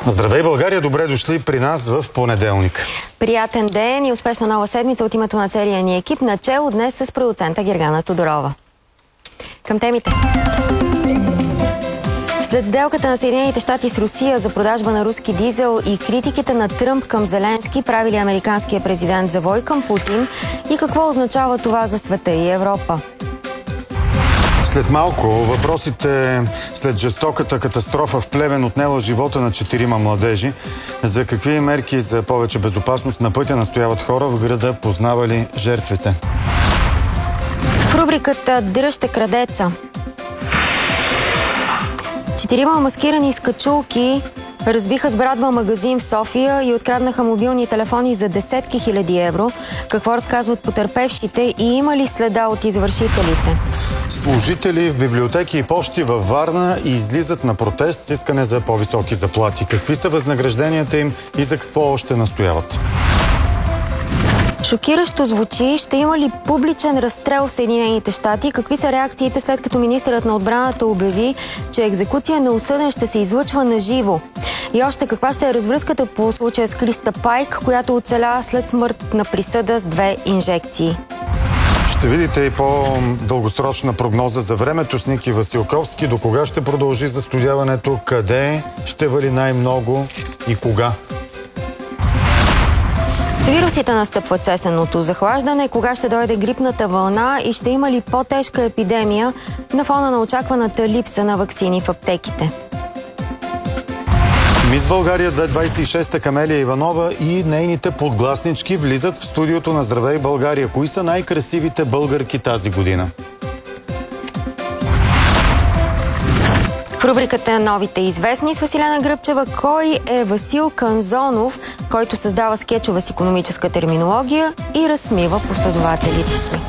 Здравей, България! Добре дошли при нас в понеделник. Приятен ден и успешна нова седмица от името на целия ни екип, начело днес с продуцента Гергана Тодорова. Към темите. След сделката на Съединените щати с Русия за продажба на руски дизел и критиките на Тръмп към Зеленски, прави ли американския президент завой към Путин и какво означава това за света и Европа? След малко въпросите след жестоката катастрофа в Плевен отнела живота на 4 младежи. За какви мерки за повече безопасност на пътя настояват хора в града, познавали жертвите? В рубриката "Дръжте крадеца" 4 маскирани с качулки разбиха сбрадва магазин в София и откраднаха мобилни телефони за десетки хиляди евро. Какво разказват потърпевшите и има ли следа от извършителите? Служители в библиотеки и пощи във Варна излизат на протест с искане за по-високи заплати. Какви са възнагражденията им и за какво още настояват? Шокиращо звучи. Ще има ли публичен разстрел в Съединените щати? Какви са реакциите след като министърът на отбраната обяви, че екзекуция на осъден ще се излъчва на живо? И още каква ще е развръзката по случая с Криста Пайк, която оцеля след смъртна присъда с 2 инжекции? Ще видите и по-дългосрочна прогноза за времето с Ники Василковски. До кога ще продължи застудяването? Къде ще вали най-много и кога? Вирусите настъпват с есенното захлаждане. Кога ще дойде грипната вълна и ще има ли по-тежка епидемия на фона на очакваната липса на ваксини в аптеките? Мис България 2026 Камелия Иванова и нейните подгласнички влизат в студиото на Здравей, България. Кои са най-красивите българки тази година? В рубриката "Новите известни" с Василена Гръбчева, кой е Васил Канзонов, който създава скетчове с икономическа терминология и разсмива последователите си.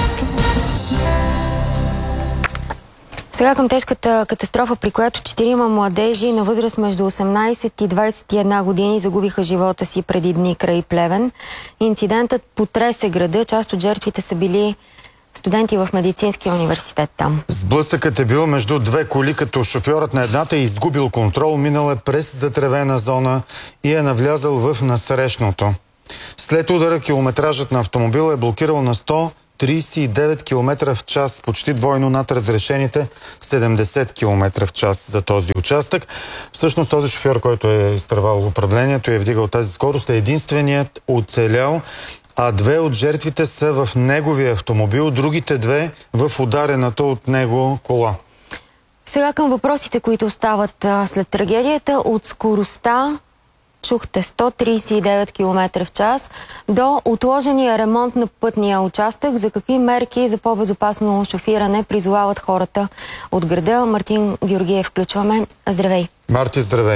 Сега към тежката катастрофа, при която 4 младежи на възраст между 18 и 21 години загубиха живота си преди дни край Плевен. Инцидентът потресе града. Част от жертвите са били студенти в медицинския университет там. Сблъсъкът е бил между 2 коли, като шофьорът на едната е изгубил контрол, минал е през затревена зона и е навлязал в насрещното. След удара километражът на автомобила е блокирал на 139 км в час, почти двойно над разрешените 70 км в час за този участък. Всъщност този шофьор, който е изтървал управлението и е вдигал тази скорост, е единственият оцелял, а 2 от жертвите са в неговия автомобил, другите 2 в ударената от него кола. Сега към въпросите, които остават след трагедията. От скоростта, чухте 139 км в час, до отложения ремонт на пътния участък. За какви мерки за по-безопасно шофиране призовават хората от града? Мартин Георгиев включваме. Здравей! Марти, здравей!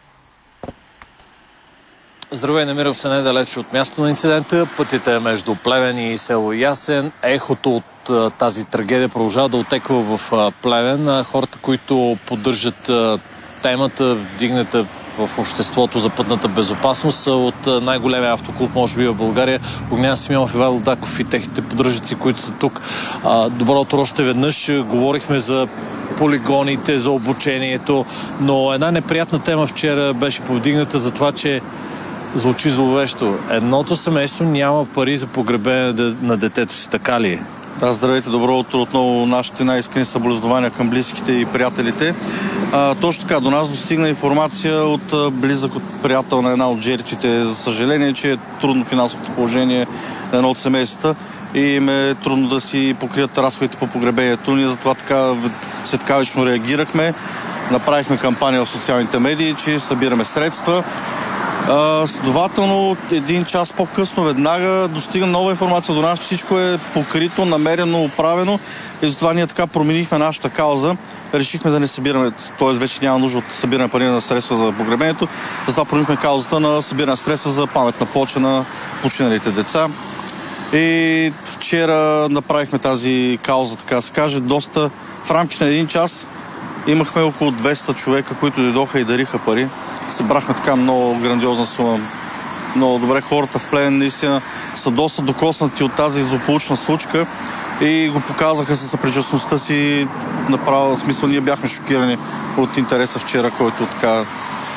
Здравей, намирам се недалеч от място на инцидента. Пътят е между Плевен и село Ясен. Ехото от тази трагедия продължава да отеква в Плевен. Хората, които поддържат темата, вдигната в обществото за пътната безопасност, са от най-големия автоклуб, може би в България, Огнян Симеонов, Ивайло Даков и техните поддръжници, които са тук. Добро утро още веднъж. Говорихме за полигоните, за обучението, но една неприятна тема вчера беше повдигната за това, че звучи зловещо. Едното семейство няма пари за погребение на детето си, така ли е? Да, здравейте, добро утро. Отново нашите най-искрени съболезнования към близките и приятелите. Точно така, до нас достигна информация от близък от приятел на една от жертвите, за съжаление, че е трудно финансовото положение на едно от семействата и им е трудно да си покрият разходите по погребението. Ние затова така светкавично реагирахме. Направихме кампания в социалните медии, че събираме средства. Следователно, 1 час по-късно веднага достига нова информация до нас, че всичко е покрито, намерено, оправено и затова ние така променихме нашата кауза. Решихме да не събираме, т.е. вече няма нужда от събиране пари на средства за погребението, затова променихме каузата на събиране средства за паметна плоча на починалите деца. И вчера направихме тази кауза, така се каже, доста в рамките на 1 час. Имахме около 200 човека, които дойдоха и дариха пари. Събрахме така много грандиозна сума. Много добре, хората в Плевен наистина са доста докоснати от тази злополучна случка и го показаха със съпричастността си. Направо, в смисъл, ние бяхме шокирани от интереса вчера, който така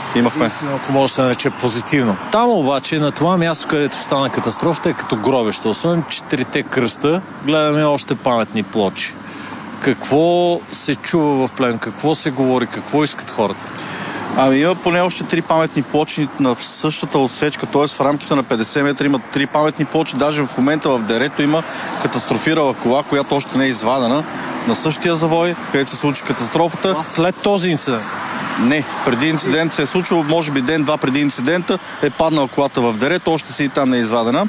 имахме. Ако може да се нарече позитивно. Там обаче, на това място, където стана катастрофата, е като гробище. Освен 4-те кръста, гледаме още паметни плочи. Какво се чува в Плевен? Какво се говори? Какво искат хората? Има поне още 3 паметни плочи на същата отсечка, т.е. в рамките на 50 метра има 3 паметни плочи. Даже в момента в дерето има катастрофирала кола, която още не е извадена на същия завой, където се случи катастрофата. След този инцидент? Не, преди инцидент се е случило, може би ден-два преди инцидента е паднала колата в дерето, още си и там не е извадена.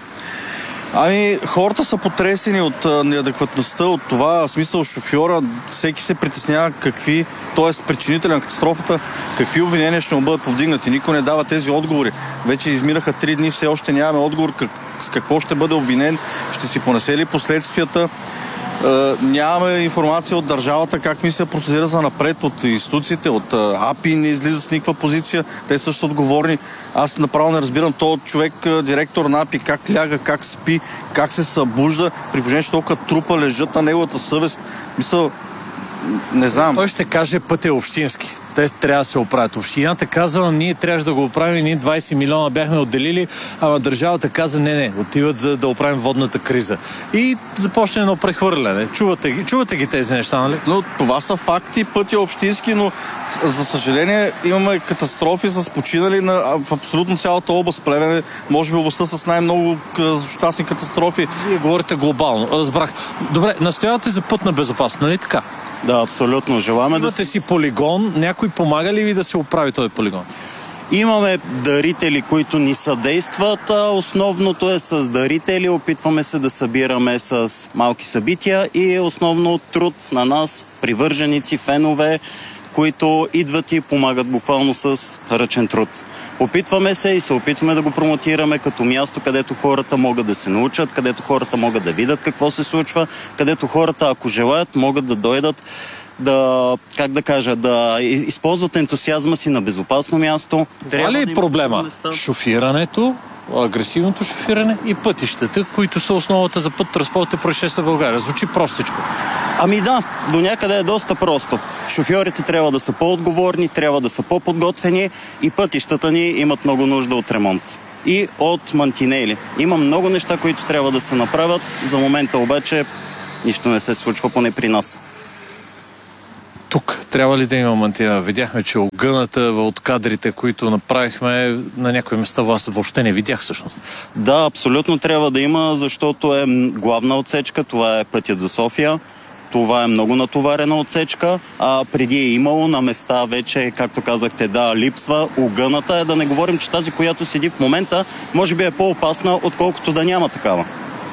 Хората са потресени от неадекватността, от това, в смисъл шофьора, всеки се притеснява т.е. причинителя на катастрофата, какви обвинения ще му бъдат повдигнати. Никой не дава тези отговори. Вече изминаха 3 дни, все още нямаме отговор с какво ще бъде обвинен, ще си понесе ли последствията. Нямаме информация от държавата как мисля процедира за напред, от институциите, от АПИ не излиза с никаква позиция. Те също отговорни. Аз направо не разбирам този човек, директор на АПИ, как ляга, как спи, как се събужда, при положение, че толкова трупа лежат на неговата съвест. Мисля, не знам. Той ще каже, път е общински. Те трябва да се оправят. Общината казва, ние трябваше да го оправим, ние 20 милиона бяхме отделили, ама държавата каза, не, отиват за да оправим водната криза. И започне едно прехвърляне. Чувате ги тези неща, нали? Но това са факти, път е общински, но за съжаление имаме катастрофи с починали в абсолютно цялата област. Плевен, може би областта с най-много ужасни катастрофи. Вие говорите глобално, разбрах. Добре, настоявате за пътна безопасност, нали така? Да, абсолютно. Желаме да си полигон. Някой помага ли ви да се оправи този полигон? Имаме дарители, които ни съдействат. Основното е с дарители. Опитваме се да събираме с малки събития и основно труд на нас, привърженици, фенове, които идват и помагат буквално с ръчен труд. Опитваме се и се опитваме да го промотираме като място, където хората могат да се научат, където хората могат да видят какво се случва, където хората, ако желаят, могат да дойдат да използват ентусиазма си на безопасно място. Това ли е проблема? Шофирането, агресивното шофиране и пътищата, които са основата за път-транспортните происшествия в България. Звучи простичко. Да, до някъде е доста просто. Шофьорите трябва да са по-отговорни, трябва да са по-подготвени и пътищата ни имат много нужда от ремонт. И от мантинели. Има много неща, които трябва да се направят. За момента обаче нищо не се случва, поне при нас. Тук трябва ли да има мантина? Видяхме, че огъната от кадрите, които направихме, на някои места вас въобще не видях всъщност. Да, абсолютно трябва да има, защото е главна отсечка, това е пътят за София. Това е много натоварена отсечка, а преди е имало на места вече, както казахте, липсва огъната. Да не говорим, че тази, която седи в момента, може би е по-опасна, отколкото да няма такава.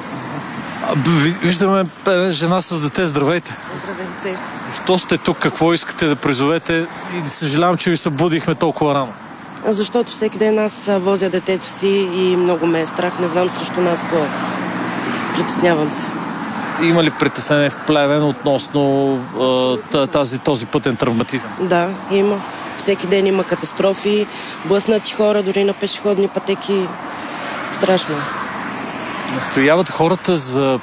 Виждаме жена с дете. Здравейте. Здравейте. Защо сте тук? Какво искате да призовете? И съжалявам, че ви събудихме толкова рано. Защото всеки ден аз возя детето си и много ме е страх. Не знам срещу нас кой е. Притеснявам се. Има ли притеснение в Плевен относно този пътен травматизъм? Да, има. Всеки ден има катастрофи, блъснати хора, дори на пешеходни пътеки. Страшно. Настояват хората за,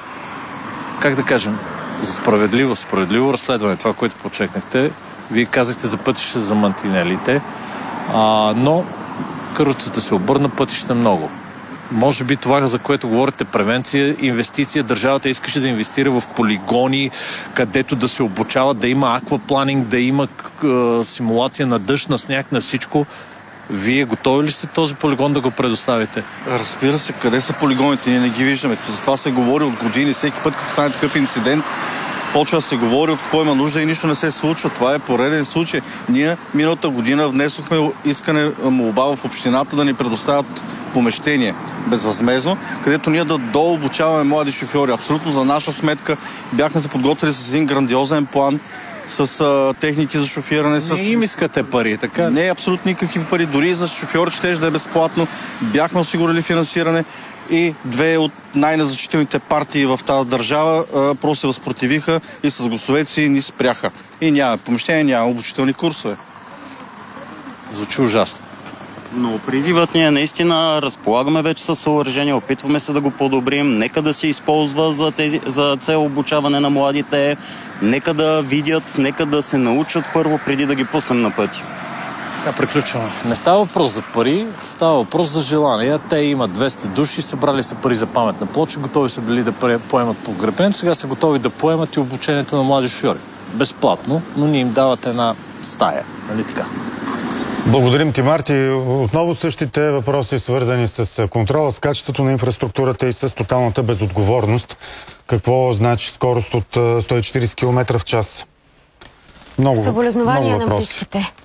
за справедливо разследване. Това, което подчекнахте. Вие казахте за пътища, за мантинелите, но каруцата се обърна, пътища много. Може би това, за което говорите, превенция, инвестиция, държавата искаше да инвестира в полигони, където да се обучават, да има аквапланинг, да има симулация на дъжд, на сняг, на всичко. Вие готови ли сте този полигон да го предоставите? Разбира се, къде са полигоните? Ние не ги виждаме. За това се говори от години. Всеки път, като стане такъв инцидент, почва да се говори от какво има нужда и нищо не се случва. Това е пореден случай. Ние миналата година внесохме искане, молба в общината да ни предоставят помещение безвъзмездно, където ние да дообучаваме млади шофьори. Абсолютно за наша сметка бяхме се подготвили с един грандиозен план, с техники за шофиране. Не им искате пари, така? Не, абсолютно никакви пари. Дори за шофьори щеше да е безплатно. Бяхме осигурили финансиране и две от най-назначителните партии в тази държава просто се възпротивиха и с гласовете си ни спряха. И няма помещение, няма обучителни курсове. Звучи ужасно. Но призивът ни е наистина, разполагаме вече със съоръжение, опитваме се да го подобрим, нека да се използва за цел обучаване на младите, нека да видят, нека да се научат първо, преди да ги пуснем на пътя. Приключваме. Не става въпрос за пари, става въпрос за желание. Те имат 200 души, събрали са пари за паметна плоча, готови са били да поемат погребението, сега са готови да поемат и обучението на млади шофьори. Безплатно, но ни им дават една стая. Нали така? Благодарим ти, Марти. Отново същите въпроси, свързани с контрола, с качеството на инфраструктурата и с тоталната безотговорност. Какво значи скорост от 140 км в час? Много Съболезнования на въпроси. близките.